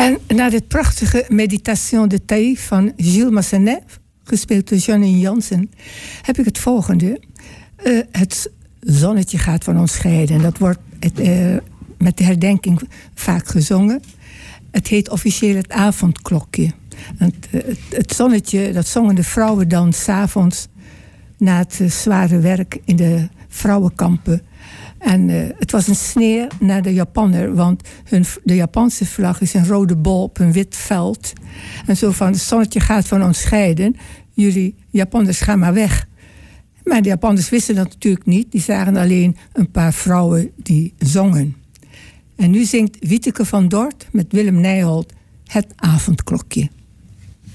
En na dit prachtige Méditation de Taïf van Gilles Massenet, gespeeld door Janine Jansen, heb ik het volgende. Het zonnetje gaat van ons scheiden. En dat wordt met de herdenking vaak gezongen. Het heet officieel het avondklokje. Het zonnetje, dat zongen de vrouwen dan 's avonds na het zware werk in de vrouwenkampen. En het was een sneer naar de Japanner, want de Japanse vlag is een rode bol op een wit veld. En zo van, het zonnetje gaat van ons scheiden. Jullie Japanners gaan maar weg. Maar de Japanners wisten dat natuurlijk niet. Die zagen alleen een paar vrouwen die zongen. En nu zingt Wieteke van Dort met Willem Nijholt het avondklokje.